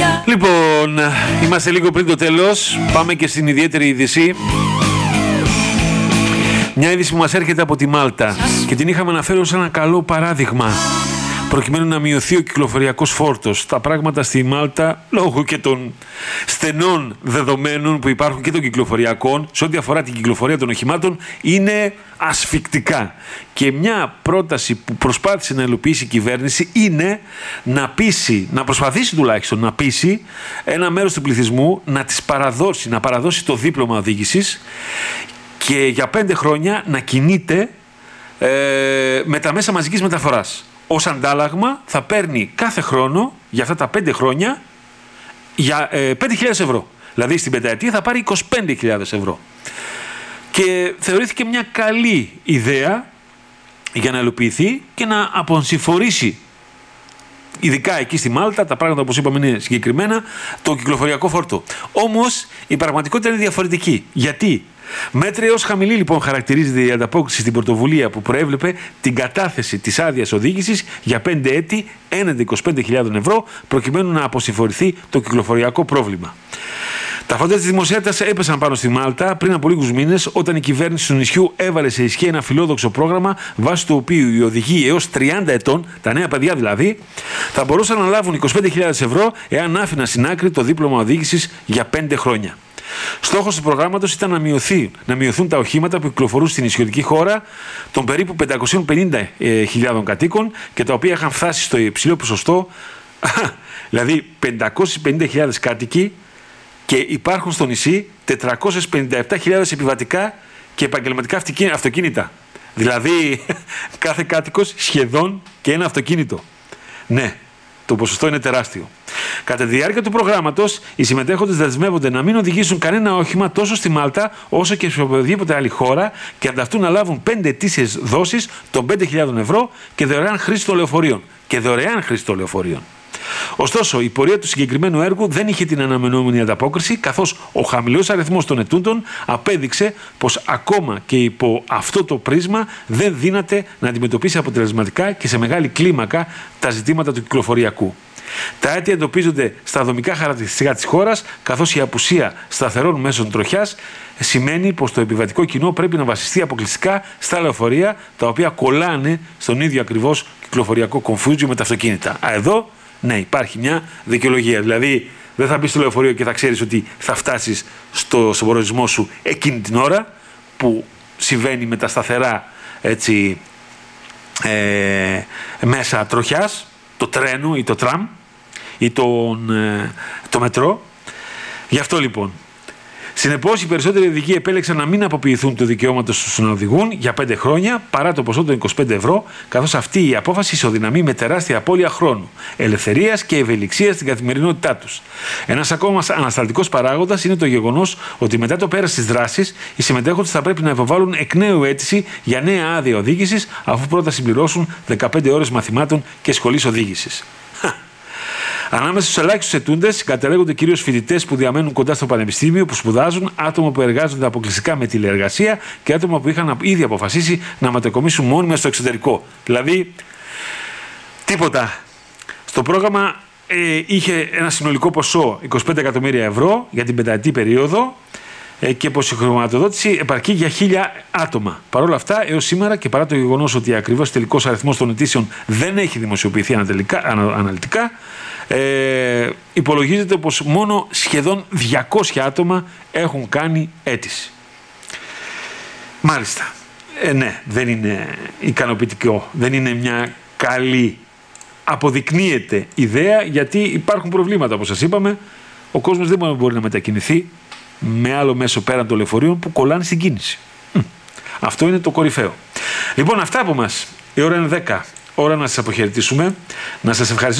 Λοιπόν, είμαστε λίγο πριν το τέλος. Πάμε και στην ιδιαίτερη είδηση. Μια είδηση που μας έρχεται από τη Μάλτα και την είχαμε αναφέρει ως ένα καλό παράδειγμα προκειμένου να μειωθεί ο κυκλοφοριακός φόρτος. Τα πράγματα στη Μάλτα, λόγω και των στενών δεδομένων που υπάρχουν και των κυκλοφοριακών, σε ό,τι αφορά την κυκλοφορία των οχημάτων, είναι ασφικτικά. Και μια πρόταση που προσπάθησε να υλοποιήσει η κυβέρνηση είναι να προσπαθήσει τουλάχιστον να πείσει ένα μέρος του πληθυσμού να παραδώσει το δίπλωμα οδήγησης και για 5 χρόνια να κινείται με τα μέσα μαζικής μεταφοράς. Ως αντάλλαγμα θα παίρνει κάθε χρόνο για αυτά τα 5 χρόνια για 5.000 ευρώ. Δηλαδή στην πενταετία θα πάρει 25.000 ευρώ. Και θεωρήθηκε μια καλή ιδέα για να υλοποιηθεί και να αποσυμφορήσει, ειδικά εκεί στη Μάλτα, τα πράγματα όπως είπαμε είναι συγκεκριμένα, το κυκλοφοριακό φόρτο. Όμως η πραγματικότητα είναι διαφορετική. Γιατί? Μέτρια ως χαμηλή λοιπόν χαρακτηρίζεται η ανταπόκριση στην πρωτοβουλία που προέβλεπε την κατάθεση της άδειας οδήγησης για 5 έτη έναντι 25.000 ευρώ προκειμένου να αποσυμφορηθεί το κυκλοφοριακό πρόβλημα. Τα φώτα της δημοσιότητας έπεσαν πάνω στη Μάλτα πριν από λίγους μήνες, όταν η κυβέρνηση του νησιού έβαλε σε ισχύ ένα φιλόδοξο πρόγραμμα βάσει του οποίου οι οδηγοί έως 30 ετών, τα νέα παιδιά δηλαδή, θα μπορούσαν να λάβουν 25.000 ευρώ εάν άφηναν στην άκρη το δίπλωμα οδήγησης για 5 χρόνια. Στόχος του προγράμματος ήταν να μειωθούν τα οχήματα που κυκλοφορούν στην νησιωτική χώρα των περίπου 550.000 κατοίκων και τα οποία είχαν φτάσει στο υψηλό ποσοστό, δηλαδή 550.000 κάτοικοι, και υπάρχουν στο νησί 457.000 επιβατικά και επαγγελματικά αυτοκίνητα. Δηλαδή κάθε κάτοικος σχεδόν και ένα αυτοκίνητο. Ναι, το ποσοστό είναι τεράστιο. Κατά τη διάρκεια του προγράμματος, οι συμμετέχοντες δεσμεύονται να μην οδηγήσουν κανένα όχημα τόσο στη Μάλτα όσο και σε οποιαδήποτε άλλη χώρα και ανταυτού να λάβουν 5 ετήσιες δόσεις των 5.000 ευρώ και δωρεάν χρήση των λεωφορείων. Ωστόσο, η πορεία του συγκεκριμένου έργου δεν είχε την αναμενόμενη ανταπόκριση, καθώς ο χαμηλός αριθμός των ετούντων απέδειξε πως ακόμα και υπό αυτό το πρίσμα δεν δύναται να αντιμετωπίσει αποτελεσματικά και σε μεγάλη κλίμακα τα ζητήματα του κυκλοφοριακού. Τα αίτια εντοπίζονται στα δομικά χαρακτηριστικά της χώρας, καθώς η απουσία σταθερών μέσων τροχιάς σημαίνει πως το επιβατικό κοινό πρέπει να βασιστεί αποκλειστικά στα λεωφορεία, τα οποία κολλάνε στον ίδιο ακριβώς κυκλοφοριακό κομφούζιο με τα αυτοκίνητα. Εδώ, ναι, υπάρχει μια δικαιολογία. Δηλαδή, δεν θα μπει στο λεωφορείο και θα ξέρεις ότι θα φτάσεις στον προορισμό σου εκείνη την ώρα, που συμβαίνει με τα σταθερά μέσα τροχιάς, το τρένο ή το τραμ ή το μετρό. Γι' αυτό λοιπόν. Συνεπώς, οι περισσότεροι οδηγοί επέλεξαν να μην αποποιηθούν το δικαιώματο τους να οδηγούν για 5 χρόνια παρά το ποσό των 25 ευρώ, καθώς αυτή η απόφαση ισοδυναμεί με τεράστια απώλεια χρόνου, ελευθερίας και ευελιξίας στην καθημερινότητά τους. Ένας ακόμα ανασταλτικός παράγοντας είναι το γεγονός ότι μετά το πέρας της δράσης, οι συμμετέχοντες θα πρέπει να υποβάλουν εκ νέου αίτηση για νέα άδεια οδήγησης, αφού πρώτα συμπληρώσουν 15 ώρες μαθημάτων και σχολής οδήγησης. Ανάμεσα στους ελάχιστους ετούντες κατελέγονται κυρίως φοιτητές που διαμένουν κοντά στο πανεπιστήμιο, που σπουδάζουν, άτομα που εργάζονται αποκλειστικά με τηλεεργασία και άτομα που είχαν ήδη αποφασίσει να μετακομίσουν μόνιμα στο εξωτερικό. Δηλαδή, τίποτα. Στο πρόγραμμα είχε ένα συνολικό ποσό 25 εκατομμύρια ευρώ για την πενταετή περίοδο και πως η χρηματοδότηση επαρκεί για 1.000 άτομα. Παρ' όλα αυτά, έως σήμερα και παρά το γεγονός ότι ακριβώς τελικός αριθμός των αιτήσεων δεν έχει δημοσιοποιηθεί αναλυτικά, υπολογίζεται πως μόνο σχεδόν 200 άτομα έχουν κάνει αίτηση. Μάλιστα. Ναι, δεν είναι ικανοποιητικό. Δεν είναι μια καλή, αποδεικνύεται ιδέα, γιατί υπάρχουν προβλήματα, όπως σας είπαμε. Ο κόσμος δεν μπορεί να μετακινηθεί με άλλο μέσο πέραν των λεωφορείων που κολλάνε στην κίνηση. Αυτό είναι το κορυφαίο. Λοιπόν, αυτά από μας. Η ώρα είναι 10. Ώρα να σας αποχαιρετήσουμε. Να σας ευχαριστήσω